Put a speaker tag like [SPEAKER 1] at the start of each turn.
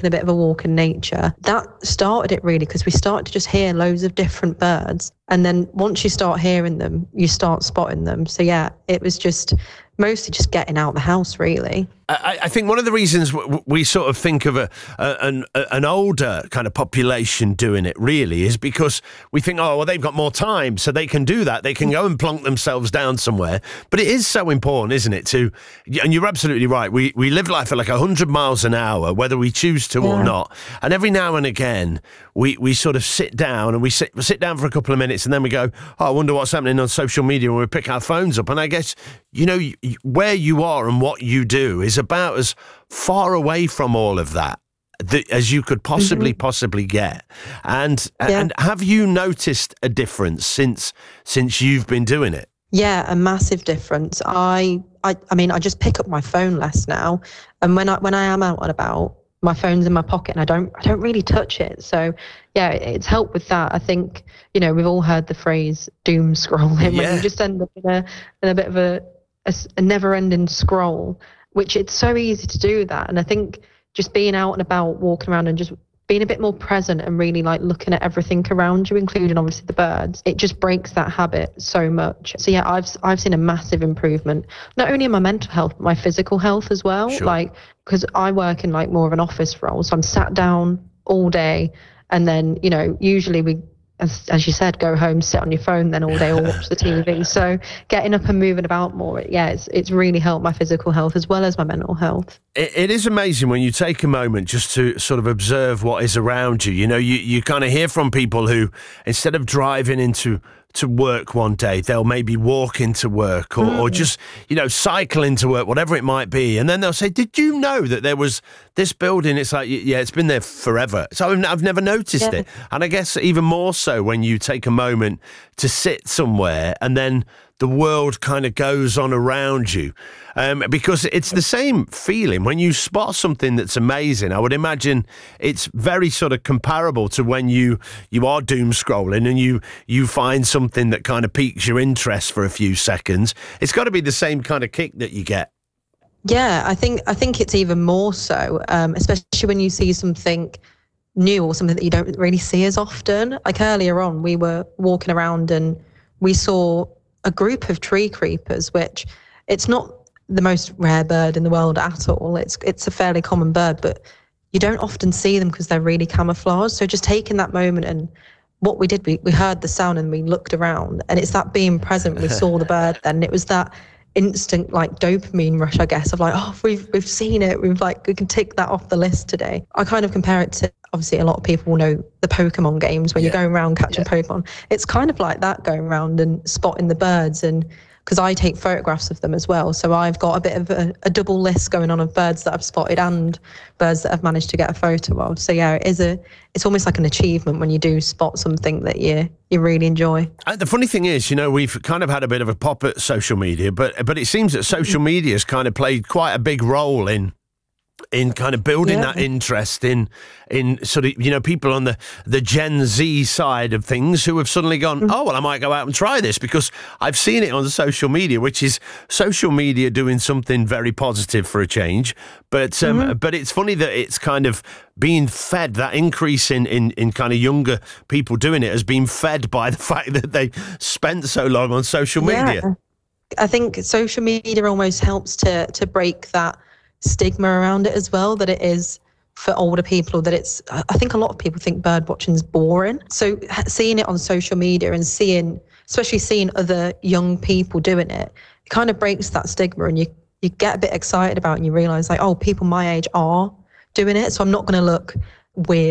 [SPEAKER 1] taking a bit of a walk in nature. That started it really, because we started to just hear loads of different birds. And then once you start hearing them, you start spotting them. So yeah, it was just mostly just getting out the house, really.
[SPEAKER 2] I think one of the reasons we sort of think of an older kind of population doing it really is because we think, oh, well, they've got more time, so they can do that. They can go and plonk themselves down somewhere. But it is so important, isn't it? And you're absolutely right. We live life at like 100 miles an hour, whether we choose to or not. And every now and again, we sort of sit down and we sit down for a couple of minutes, and then we go, oh, I wonder what's happening on social media, and we pick our phones up. And I guess, you know, where you are and what you do is about as far away from all of that as you could possibly get. And have you noticed a difference since you've been doing it?
[SPEAKER 1] Yeah, a massive difference. I mean, I just pick up my phone less now, and when I am out and about, my phone's in my pocket, and I don't really touch it. So yeah, it's helped with that. I think, you know, we've all heard the phrase doom scrolling, when you just end up in a bit of a never-ending scroll, which it's so easy to do that. And I think just being out and about, walking around and just being a bit more present and really like looking at everything around you, including obviously the birds, it just breaks that habit so much. So yeah, I've seen a massive improvement, not only in my mental health, but my physical health as well.
[SPEAKER 2] Sure.
[SPEAKER 1] Like, because I work in like more of an office role, so I'm sat down all day, and then, you know, usually we, as you said, go home, sit on your phone then all day or watch the TV. So getting up and moving about more, it's really helped my physical health as well as my mental health.
[SPEAKER 2] It is amazing when you take a moment just to sort of observe what is around you. You know, you kind of hear from people who, instead of driving into work one day, they'll maybe walk into work or just, you know, cycle into work, whatever it might be. And then they'll say, did you know that there was this building? It's like, yeah, it's been there forever. So I've never noticed it. And I guess even more so when you take a moment to sit somewhere and then the world kind of goes on around you, because it's the same feeling when you spot something that's amazing. I would imagine it's very sort of comparable to when you are doom scrolling and you find something that kind of piques your interest for a few seconds. It's got to be the same kind of kick that you get.
[SPEAKER 1] Yeah, I think it's even more so, especially when you see something new or something that you don't really see as often. Like earlier on, we were walking around and we saw a group of tree creepers, which it's not the most rare bird in the world at all. It's a fairly common bird, but you don't often see them because they're really camouflaged. So just taking that moment, and what we did, we heard the sound and we looked around, and it's that being present. We saw the bird then. It was that instant like dopamine rush, I guess, of like, oh, we've seen it. We can tick that off the list today. I kind of compare it to, obviously a lot of people will know the Pokemon games when you're going around catching Pokemon. It's kind of like that, going around and spotting the birds, and because I take photographs of them as well. So I've got a bit of a double list going on of birds that I've spotted and birds that I've managed to get a photo of. So yeah, it's almost like an achievement when you do spot something that you really enjoy.
[SPEAKER 2] The funny thing is, you know, we've kind of had a bit of a pop at social media, but it seems that social media has kind of played quite a big role in kind of building that interest in sort of, you know, people on the Gen Z side of things who have suddenly gone, oh, well, I might go out and try this because I've seen it on social media, which is social media doing something very positive for a change. But it's funny that it's kind of being fed, that increase in kind of younger people doing it has been fed by the fact that they spent so long on social media.
[SPEAKER 1] I think social media almost helps to break that stigma around it as well, that it is for older people, that it's, I think a lot of people think bird watching is boring. So seeing it on social media and especially seeing other young people doing it, it kind of breaks that stigma, and you get a bit excited about it, and you realise like, oh, people my age are doing it, so I'm not going to look weird